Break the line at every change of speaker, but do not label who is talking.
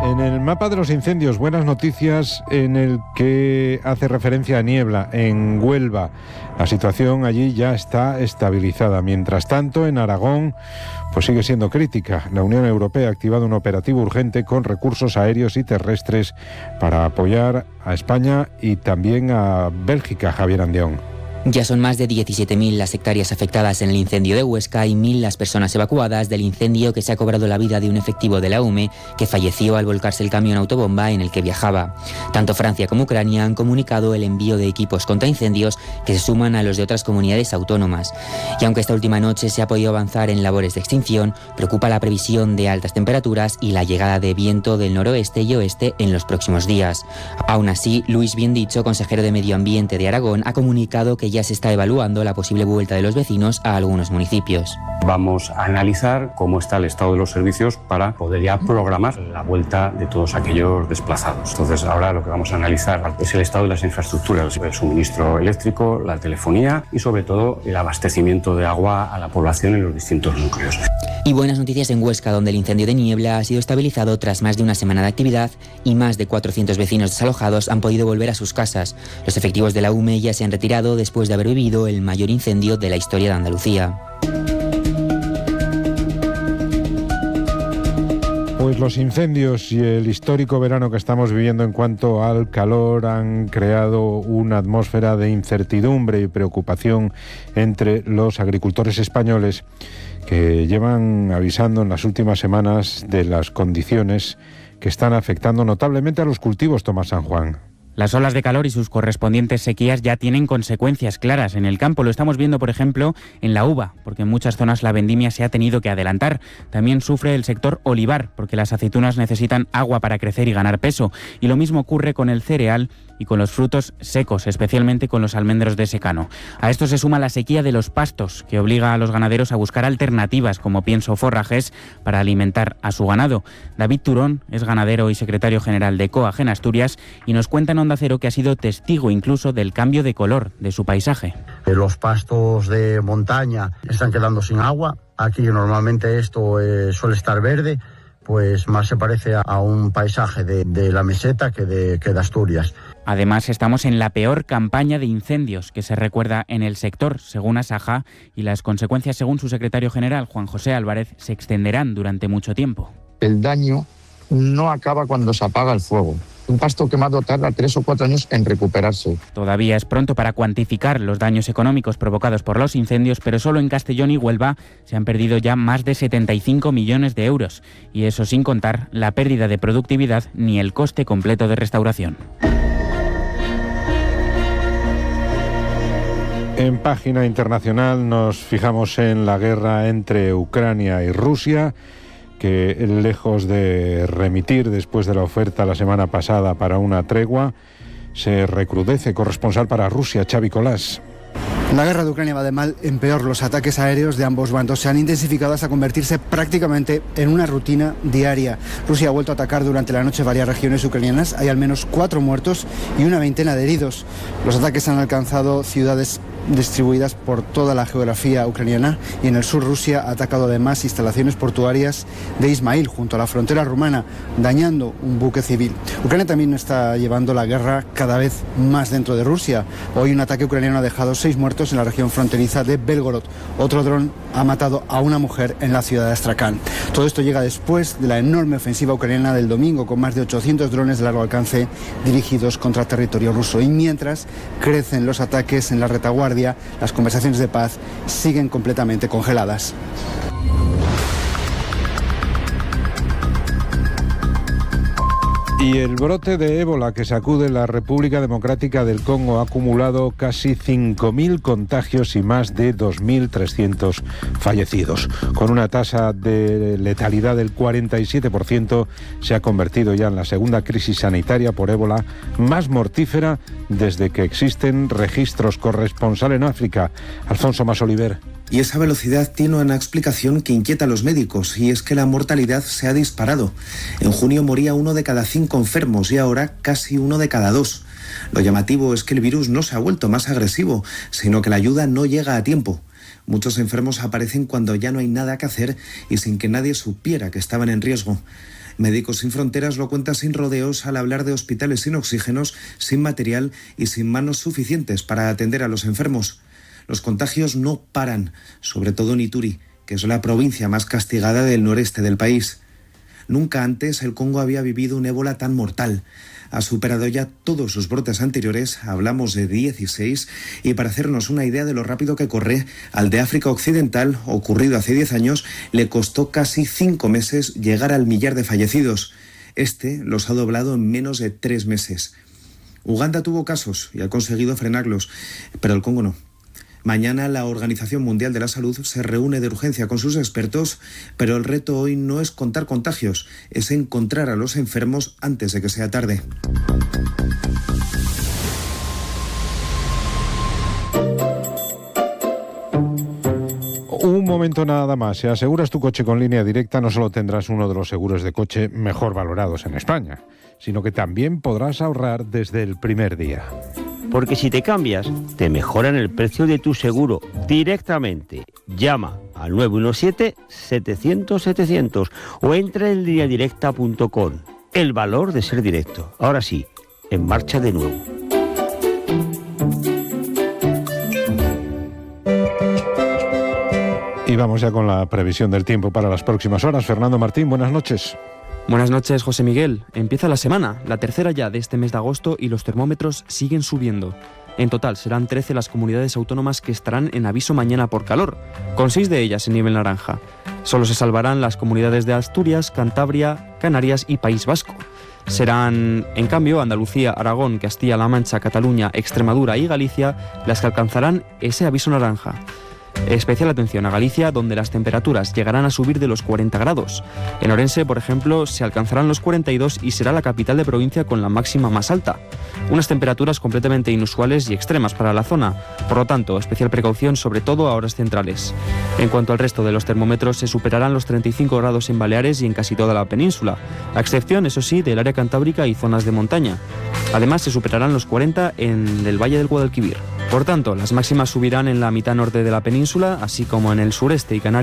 En el mapa de los incendios, buenas noticias en el que hace referencia a niebla en Huelva. La situación allí ya está estabilizada. Mientras tanto, en Aragón, pues sigue siendo crítica. La Unión Europea ha activado un operativo urgente con recursos aéreos y terrestres para apoyar a España y también a Bélgica, Javier Andión.
Ya son más de 17.000 las hectáreas afectadas en el incendio de Huesca y 1.000 las personas evacuadas del incendio que se ha cobrado la vida de un efectivo de la UME que falleció al volcarse el camión autobomba en el que viajaba. Tanto Francia como Ucrania han comunicado el envío de equipos contra incendios que se suman a los de otras comunidades autónomas. Y aunque esta última noche se ha podido avanzar en labores de extinción, preocupa la previsión de altas temperaturas y la llegada de viento del noroeste y oeste en los próximos días. Aún así, Luis Biendicho, consejero de Medio Ambiente de Aragón, ha comunicado que ya se está evaluando la posible vuelta de los vecinos a algunos municipios.
Vamos a analizar cómo está el estado de los servicios para poder ya programar la vuelta de todos aquellos desplazados. Entonces, ahora lo que vamos a analizar es el estado de las infraestructuras, el suministro eléctrico, la telefonía y sobre todo el abastecimiento de agua a la población en los distintos núcleos.
Y buenas noticias en Huesca, donde el incendio de niebla ha sido estabilizado tras más de una semana de actividad y más de 400 vecinos desalojados han podido volver a sus casas. Los efectivos de la UME ya se han retirado después de haber vivido el mayor incendio de la historia de Andalucía.
Pues los incendios y el histórico verano que estamos viviendo en cuanto al calor han creado una atmósfera de incertidumbre y preocupación entre los agricultores españoles que llevan avisando en las últimas semanas de las condiciones que están afectando notablemente a los cultivos, Tomás San Juan.
Las olas de calor y sus correspondientes sequías ya tienen consecuencias claras en el campo. Lo estamos viendo, por ejemplo, en la uva, porque en muchas zonas la vendimia se ha tenido que adelantar. También sufre el sector olivar, porque las aceitunas necesitan agua para crecer y ganar peso. Y lo mismo ocurre con el cereal y con los frutos secos, especialmente con los almendros de secano. A esto se suma la sequía de los pastos, que obliga a los ganaderos a buscar alternativas como pienso o forrajes para alimentar a su ganado. David Turón es ganadero y secretario general de COAG en Asturias y nos cuenta en Onda Cero que ha sido testigo incluso del cambio de color de su paisaje.
Los pastos de montaña están quedando sin agua. Aquí normalmente esto suele estar verde, pues más se parece a un paisaje de la meseta que de Asturias.
Además, estamos en la peor campaña de incendios que se recuerda en el sector, según Asaja, y las consecuencias, según su secretario general, Juan José Álvarez, se extenderán durante mucho tiempo.
El daño no acaba cuando se apaga el fuego. Un pasto quemado tarda 3 o 4 años en recuperarse.
Todavía es pronto para cuantificar los daños económicos provocados por los incendios, pero solo en Castellón y Huelva se han perdido ya más de 75 millones de euros. Y eso sin contar la pérdida de productividad ni el coste completo de restauración.
En página internacional nos fijamos en la guerra entre Ucrania y Rusia, que lejos de remitir después de la oferta la semana pasada para una tregua, se recrudece. Corresponsal para Rusia, Xavi Colás.
La guerra de Ucrania va de mal en peor. Los ataques aéreos de ambos bandos se han intensificado hasta convertirse prácticamente en una rutina diaria. Rusia ha vuelto a atacar durante la noche varias regiones ucranianas. Hay al menos 4 muertos y una veintena de heridos. Los ataques han alcanzado ciudades distribuidas por toda la geografía ucraniana y en el sur Rusia ha atacado además instalaciones portuarias de Ismail junto a la frontera rumana, dañando un buque civil. Ucrania también está llevando la guerra cada vez más dentro de Rusia. Hoy un ataque ucraniano ha dejado 6 muertos en la región fronteriza de Belgorod. Otro dron ha matado a una mujer en la ciudad de Astrakhan. Todo esto llega después de la enorme ofensiva ucraniana del domingo, con más de 800 drones de largo alcance dirigidos contra territorio ruso. Y mientras crecen los ataques en la retaguardia, las conversaciones de paz siguen completamente congeladas.
Y el brote de ébola que sacude la República Democrática del Congo ha acumulado casi 5.000 contagios y más de 2.300 fallecidos. Con una tasa de letalidad del 47%, se ha convertido ya en la segunda crisis sanitaria por ébola más mortífera desde que existen registros. Corresponsal en África, Alfonso Masoliver.
Y esa velocidad tiene una explicación que inquieta a los médicos, y es que la mortalidad se ha disparado. En junio moría 1 de cada 5 enfermos y ahora casi 1 de cada 2. Lo llamativo es que el virus no se ha vuelto más agresivo, sino que la ayuda no llega a tiempo. Muchos enfermos aparecen cuando ya no hay nada que hacer y sin que nadie supiera que estaban en riesgo. Médicos Sin Fronteras lo cuenta sin rodeos al hablar de hospitales sin oxígenos, sin material y sin manos suficientes para atender a los enfermos. Los contagios no paran, sobre todo en Ituri, que es la provincia más castigada del noreste del país. Nunca antes el Congo había vivido un ébola tan mortal. Ha superado ya todos sus brotes anteriores, hablamos de 16, y para hacernos una idea de lo rápido que corre, al de África Occidental, ocurrido hace 10 años, le costó casi 5 meses llegar al 1.000.000 de fallecidos. Este los ha doblado en menos de 3 meses. Uganda tuvo casos y ha conseguido frenarlos, pero el Congo no. Mañana la Organización Mundial de la Salud se reúne de urgencia con sus expertos, pero el reto hoy no es contar contagios, es encontrar a los enfermos antes de que sea tarde.
Un momento nada más. Si aseguras tu coche con Línea Directa, no solo tendrás uno de los seguros de coche mejor valorados en España, sino que también podrás ahorrar desde el primer día.
Porque si te cambias, te mejoran el precio de tu seguro directamente. Llama al 917-700-700 o entra en lineadirecta.com. El valor de ser directo. Ahora sí, en marcha de nuevo.
Y vamos ya con la previsión del tiempo para las próximas horas. Fernando Martín, buenas noches.
Buenas noches, José Miguel. Empieza la semana, la tercera ya de este mes de agosto, y los termómetros siguen subiendo. En total serán 13 las comunidades autónomas que estarán en aviso mañana por calor, con 6 de ellas en nivel naranja. Solo se salvarán las comunidades de Asturias, Cantabria, Canarias y País Vasco. Serán, en cambio, Andalucía, Aragón, Castilla-La Mancha, Cataluña, Extremadura y Galicia las que alcanzarán ese aviso naranja. Especial atención a Galicia, donde las temperaturas llegarán a subir de los 40 grados. En Orense, por ejemplo, se alcanzarán los 42 y será la capital de provincia con la máxima más alta. Unas temperaturas completamente inusuales y extremas para la zona. Por lo tanto, especial precaución sobre todo a horas centrales. En cuanto al resto de los termómetros, se superarán los 35 grados en Baleares y en casi toda la península, a excepción, eso sí, del área cantábrica y zonas de montaña. Además, se superarán los 40 en el Valle del Guadalquivir. Por tanto, las máximas subirán en la mitad norte de la península, así como en el sureste y Canarias.